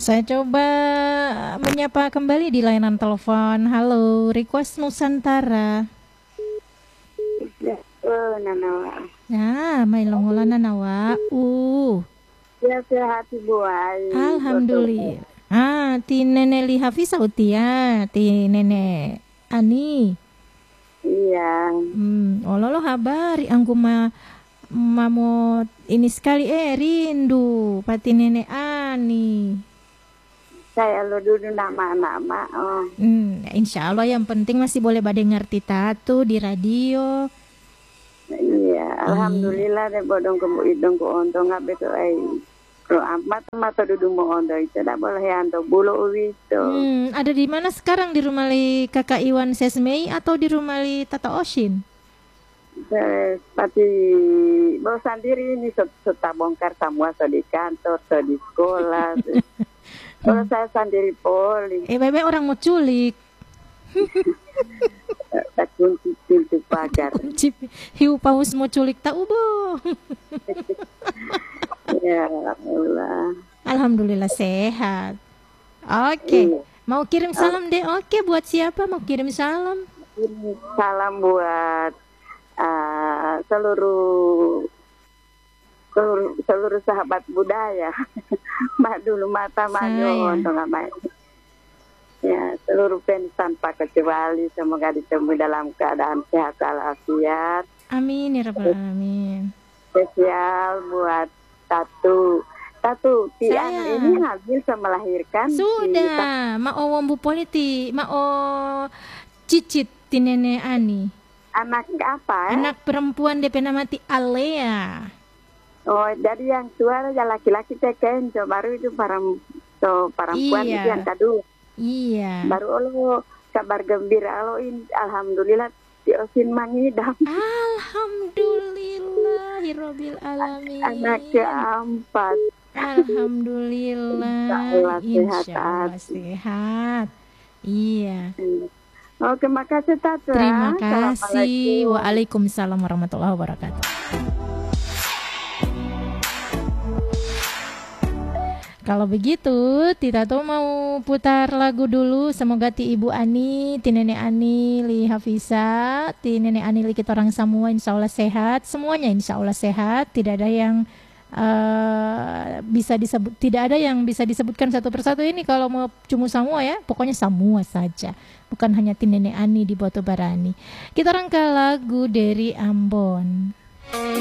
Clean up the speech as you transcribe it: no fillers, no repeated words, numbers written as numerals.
Saya coba menyapa kembali di layanan telepon. Halo, Request Nusantara. Nanawa. Nah, may longolan nawa. Ya sehat Ibu Ai. Alhamdulillah. Ti Nenek Lihafiza utia, ti Nenek Ani. Iya. Ololo habari angku mamo ini sekali rindu pati Nenek Ani. Saya lo dulu nama-nama. Insya Allah yang penting masih boleh pada ngerti tatu di radio. Iya, alhamdulillah deh bodong kemu idong ku ontong ngabe tu ai. Ro amat mata dudung mo ondo itu dah boleh anto bulu itu. Ada di mana sekarang, di rumah li Kakak Iwan Sesmei atau di rumah li Tata Oshin? Seperti bosan diri ini sudah bongkar semua di kantor, di sekolah. Kalau saya sendiri poli. Bebe orang mau culik. Tak kunci pintu pagar. Hiu paus mau culik tak ubo. Ya Allah. Alhamdulillah sehat. Oke. Mau kirim salam deh. Oke, buat siapa mau kirim salam? Salam buat seluruh sahabat budaya. Mak dulu mata maju untuk ngapain. Ya, seluruh fans tanpa kecuali semoga ditemui dalam keadaan sehat walafiat. Amin ya rabbal alamin. Spesial buat Tatu Tian ini habis melahirkan. Sudah, mau wambu politi, mau cicit ti Nenek Ani. Anak apa? Anak perempuan DP nama ti Alea. Oh, jadi yang tua ya laki-laki teken, baru itu perempuan itu yang kedua. Iya. Baru lo kabar gembira lo ini, alhamdulillah diosin mangidam. Alhamdulillah, Hirobbil alamin. Anak keempat. Alhamdulillah. Insya Allah sehat. Iya. Oke, makasih Tata. Terima kasih. Waalaikumsalam warahmatullahi wabarakatuh. Kalau begitu, Tita tuh mau putar lagu dulu. Semoga ti Ibu Ani, ti Nenek Ani, li Hafiza, ti Nenek Ani, li kita orang semua insya Allah sehat. Semuanya insya Allah sehat. Tidak ada yang bisa disebut, tidak ada yang bisa disebutkan satu persatu ini kalau mau cuma semua ya. Pokoknya semua saja. Bukan hanya ti Nenek Ani di Batu Barani. Kita orang ke lagu dari Ambon.